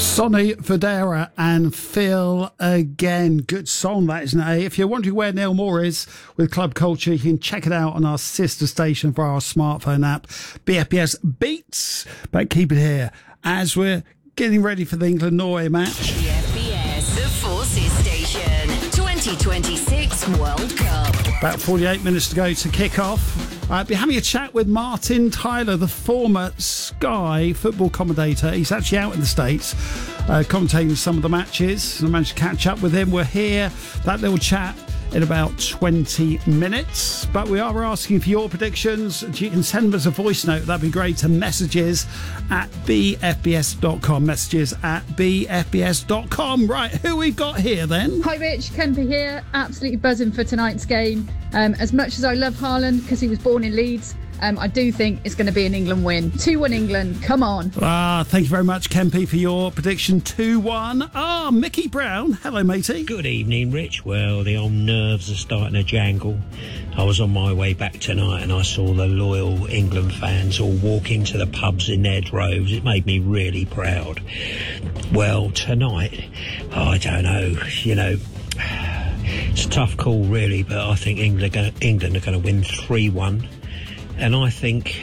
Sonny Fodera and Feel Again. Good song, that, isn't it? If you're wondering where Neil Moore is with Club Culture, you can check it out on our sister station via our smartphone app, BFBS Beats. But keep it here as we're getting ready for the England-Norway match. BFBS, the Forces Station, 2026 World Cup. About 48 minutes to go to kick off. I'll be having a chat with Martin Tyler, the former Sky football commentator. He's actually out in the States commentating some of the matches. I managed to catch up with him. We're here, that little chat, in about 20 minutes. But we are asking for your predictions. You can send us a voice note. That'd be great, to messages at bfbs.com. Messages at bfbs.com. Right, who we've got here then? Hi Rich, Kemper here. Absolutely buzzing for tonight's game. As much as I love Haaland because he was born in Leeds, I do think it's going to be an England win. 2-1 England, come on. Thank you very much, Kempy, for your prediction. 2-1. Mickey Brown. Hello, matey. Good evening, Rich. Well, the old nerves are starting to jangle. I was on my way back tonight and I saw the loyal England fans all walk into the pubs in their droves. It made me really proud. Well, tonight, I don't know, it's a tough call, really, but I think England are going to win 3-1. And I think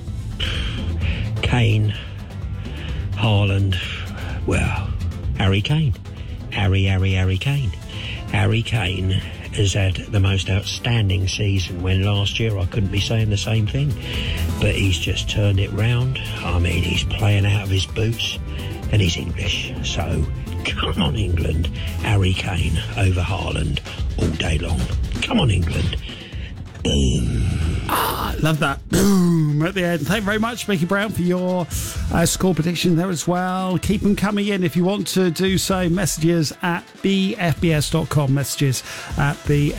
Kane, Haaland, well, Harry Kane. Harry Kane. Harry Kane has had the most outstanding season, when last year I couldn't be saying the same thing. But he's just turned it round. I mean, he's playing out of his boots and he's English. So, come on, England. Harry Kane over Haaland all day long. Come on, England. Boom. Love that. Boom at the end. Thank you very much, Mickey Brown, for your score prediction there as well. Keep them coming in if you want to do so. Messages at bfbs.com. Messages at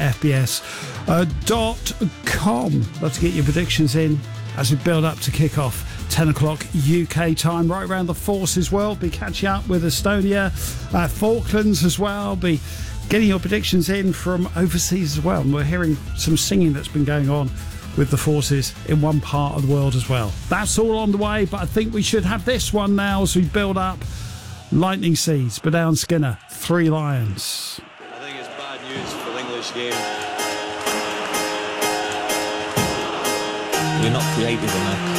bfbs.com. Love to get your predictions in as we build up to kick off. 10 o'clock UK time, right around the Forces world. Be catching up with Estonia, Falklands as well. Be getting your predictions in from overseas as well. And we're hearing some singing that's been going on with the Forces in one part of the world as well. That's all on the way, but I think we should have this one now as we build up. Lightning Seeds, Bedown Skinner, Three Lions. I think it's bad news for the English game. We're not creative enough.